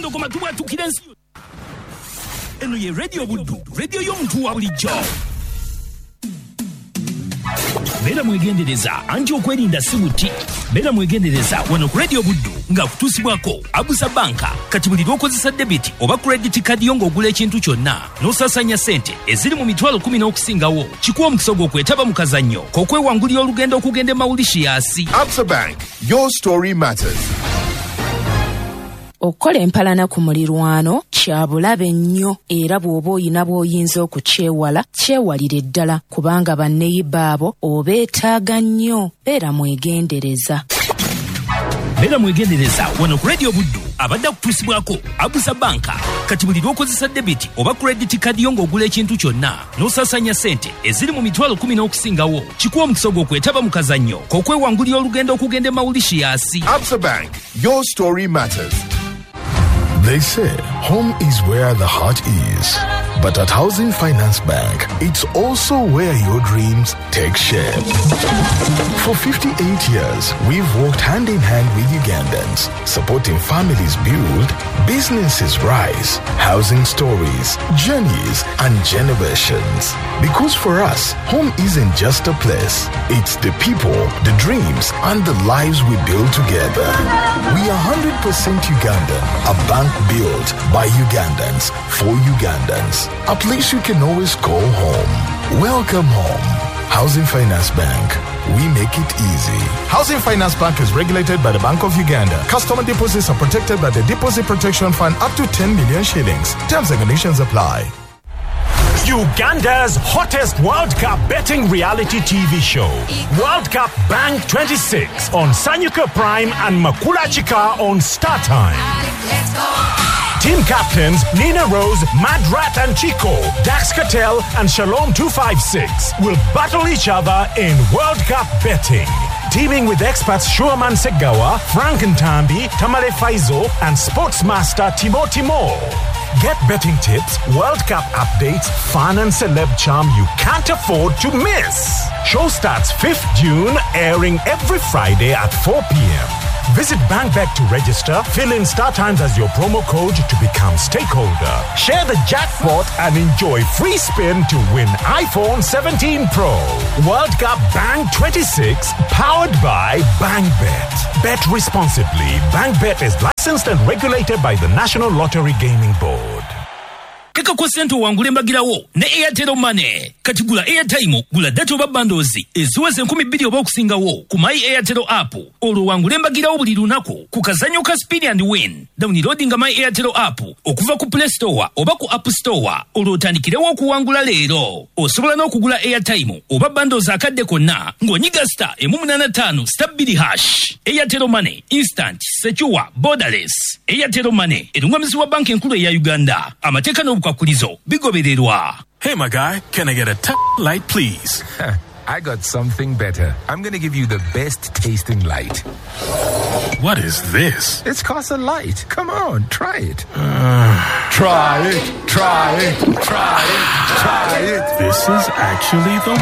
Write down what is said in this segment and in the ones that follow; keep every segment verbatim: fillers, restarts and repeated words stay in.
empologoma tubwatukira ensi. Eno ye Radio Buddu, radio y'omuntu wa bulijjo. Bera mwegendereza anti okwerinda si buti. Bera mwegendereza wano ku Radio Buddu nga kutusibwako Abusa Banka kati buli lw'okozesa debit oba credit card yo ng'ogula ekintu kyonna n'osasanya ssente eziri mu mitwalo kumi n'okusingawo kikuwa omukisa gw'okwetaba mu kazannyo k'okwewangulira olugendo okugenda e Mauritius. Absa Bank, your story matters. Okukola empalana ku mulirwano kya bulabe nnyo era bw'oba oyina bw'oyinza okukyewala kyewalire ddala kubanga banneyiba abo obeetaaga nnyo. Beera mwegendereza. Beera mwegendereza wano ku Radio Buddu abadde akutusibwako Abusa Banka kati buli lw'okozesa debit oba credit card yo ng'ogula ekintu kyonna n'osasanya ssente eziri mu mitwalo kumi n'okusingawo kikuwa omukisa gw'okwetaba mu kazannyo k'okwewangulira olugendo okugenda e Mauritius. Absa Bank, your story matters. They say home is where the heart is. But at Housing Finance Bank, it's also where your dreams take shape. For fifty-eight years, we've worked hand in hand with Ugandans, supporting families build, businesses rise, housing stories, journeys, and generations. Because for us, home isn't just a place. It's the people, the dreams, and the lives we build together. We are one hundred percent Ugandan, a bank built by Ugandans, for Ugandans. A place you can always call home. Welcome home. Housing Finance Bank. We make it easy. Housing Finance Bank is regulated by the Bank of Uganda. Customer deposits are protected by the Deposit Protection Fund up to ten million shillings. Terms and conditions apply. Uganda's hottest World Cup betting reality T V show, World Cup Bank twenty-six on Sanyuka Prime and Makula Chika on Star Time. Team captains Nina Rose, Madrat and Chico, Dax Cattell and Shalom two five six will battle each other in World Cup betting. Teaming with experts Shuaman Segawa, Frank Ntambi, Tamale Faizo and Sportsmaster Timo Timo. Get betting tips, World Cup updates, fun and celeb charm you can't afford to miss. Show starts fifth of June, airing every Friday at four p.m. Visit BankBet to register, fill in Star Times as your promo code to become stakeholder. Share the jackpot and enjoy free spin to win iPhone seventeen Pro. World Cup Bank twenty-six, powered by BankBet. Bet responsibly. BankBet is licensed and regulated by the National Lottery Gaming Board. Eka kwa sento wangule mbagirawo ne Airtel Money. Kati gula airtime, gula data oba bundles eziweze nkumi bbiri oba okusingawo ku My Airtel app. Olwo wangule mbagirawo buli lunaku ku kazanyo ka Speed and Win. Downloadinga My Airtel app okuva ku Play Store oba ku App Store. Olwo otandikirewo okuwangula leero. Osobola n'okugula airtime oba bundles akadde konna ng'onyiga star emu munaana ttaano star bbiri hash. Airtel Money, instant, secure, borderless. Airtel Money erungamizibwa banka enkulu eya Uganda. Amateeka n'obukwakkulizo bigobererwa. Hey, my guy, can I get a t- light, please? I got something better. I'm going to give you the best tasting light. What is this? It's Casa Light. Come on, try it. Uh, Try it, try it, try it, try it. this is actually the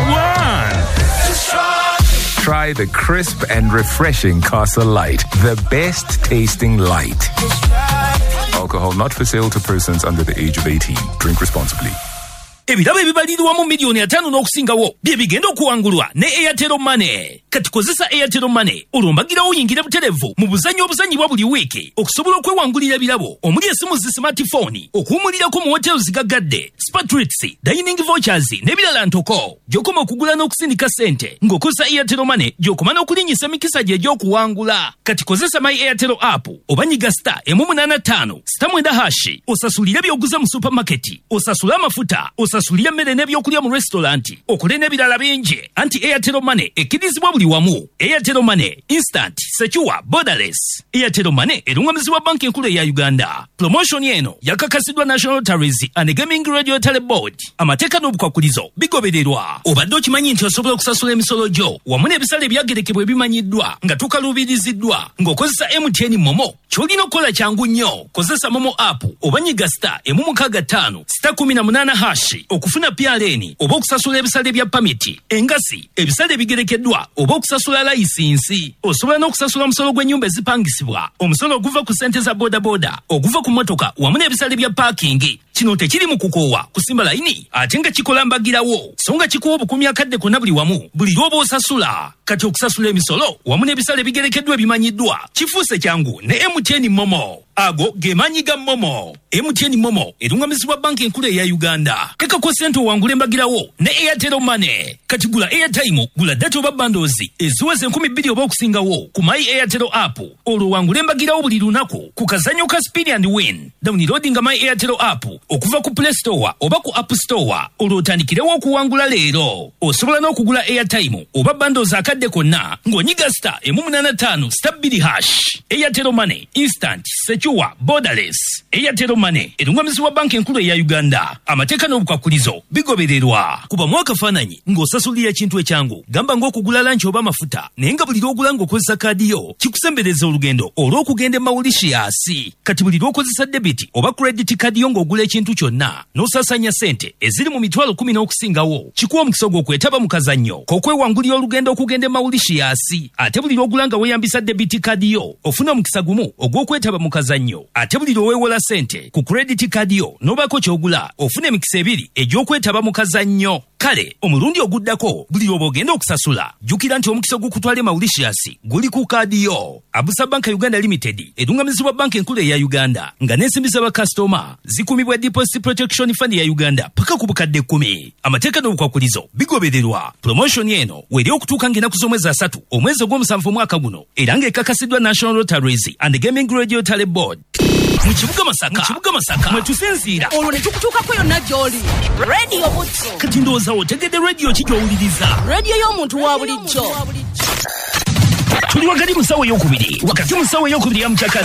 one. Try the crisp and refreshing Casa Light. The best tasting light. Alcohol not for sale to persons under the age of eighteen. Drink responsibly. Ebirabo ebibalirwamu miliyoni ataano n'okusingawo bye bigenda okuwangulwa ne Airtel Money. Kati kozesa Airtel Money olombagirawo oyingire buterevu mu buzanyo obuzanyibwa buli wiiki okusobola okwewangulira ebirabo omuli essimu zi smartphone okuwumulirako mu hotels zigagadde spa treats dining vouchers n'ebirala ntoko gy'okoma okugula n'okusindika ssente ng'okozesa Airtel Money gy'okoma n'okulinnyisa emikisa gye egy'okuwangula. Kati kozesa My Airtel app oba nyiga star emu munaana ttaano star mwenda hashi osasulire by'oguza mu supermarket osasule amafuta osasulire emmere n'ebyokulya mu restaurant okole n'ebirala bingi. Anti Airtel Money ekkirizibwa buli wamu. Airtel Money, instant, secure, borderless. Airtel Money erungamizibwa banka enkulu eya Uganda. Promotion eno yakakasidwa National Lotteries and Gaming Regulatory Board. Amateeka n'obukwakkulizo bigobererwa. Obadde okimanyi nti osobola okusasula emisolo gyo wamu n'ebisale ebyagerekebwa ebimanyiddwa nga tukaluubiriziddwa ng'okozesa M T N Momo. Ky'olina okukola kyangu nnyo, kozesa Momo app oba nyiga star emu mukaaga ttaano star kumi na munaana hashi okufuna P R N oba okusasula ebisale bya pamiti, engasi, ebisale ebigerekeddwa oba okusasula layisinsi. Osobola n'okusasula omusolo gw'ennyumba ezipangisibwa, omusolo oguva ku ssente za boda boda, oguva ku ku mmotoka wamu n'ebisale bya paakingi. Kino tekiri mu kukoowa kusimba layini ate nga kikola mbagirawo so nga kikuwa obukumi akadde konna buli wamu buli lw'oba osasula. Kati okusasula emisolo wamu n'ebisale bigerekeddwa ebimanyiddwa kifuuse kyangu ne M T N Momo. Ago ge maanyi ga Momo. M T N Momo erungamizibwa banka enkulu eya Uganda. Tekako ssente owangula embagirawo ne Airtel Money. Kati gula airtime, gula data oba bundles eziweze enkumi bbiri oba okusingawo ku My Airtel app. Olwo wangula embagirawo buli lunaku ku kazanyo ka Speed and Win. Downloadinga My Airtel app okuva ku Play Store oba ku App Store. Olwo otandikirewo okuwangula leero. Osobola n'okugula airtime oba bundles akadde konna ng'onyiga star emu munaana ttaano star bbiri hash. Airtel Money instant secure borderless. Airtel Money erungamizibwa banka enkulu eya Uganda. Amateeka n'obukwakulizo bigobererwa. Kuba mwaka faananyi ng'osasulira ekintu ekyangu gamba ng'okugula lanchi oba mafuta naye nga buli lw'ogula ng'okozesa kaadi yo kikusembereza olugendo olw'okugenda e Mauritius. Kati buli lw'okozesa debiti oba credit kaadi yo ng'ogula ekintu kyonna n'osaasanya ssente eziri mu mitwalo kumi n'okusingawo kikuwa omukisa gw'okwetaba mu kazannyo k'okwewangulira olugendo okugenda e Mauritius. Ate buli lw'ogula nga weeyambisa debiti kaadi yo ofuna omukisa gumu ogw'okwetaba mu kazannyo. Ate buli lw'oweewola ssente ku credit kaadi yo n'obaako ky'ogula ofuna emikisa ebiri egy'okwetaba mu kazannyo. Kale omulundi oguddako buli lw'oba ogenda okusasula jjukira nti omukisa ogukutwala e Mauritius guli ku kaadi yo. Abusa Banka Uganda Limited erungamizibwa banka enkulu eya Uganda nga n'ensimbi z'abakasitoma zikumibwa Deposit Protection Fund ya Uganda paka ku bukadde kkumi. Amateeka n'obukwakulizo bigobererwa. Promotion eno weri okutuuka ng'ennaku z'omwezi asatu omwezi ogw'omusanvu omwaka guno era ng'ekakasiddwa National Lotteries and Gaming Radio Tally Board. Mu kibuga Masaka, mu kibuga Masaka mwe tusinziira olwo ne tukutuukako yonna gy'oli. Radio Butso. Kati ndowooza otegedde radio ki gy'owuliriza? Radio y'omuntu wa bulijjo. Tuli wakati mu ssaawa ey'okubiri wakati mu ssaawa ey'okubiri ya mukyakazi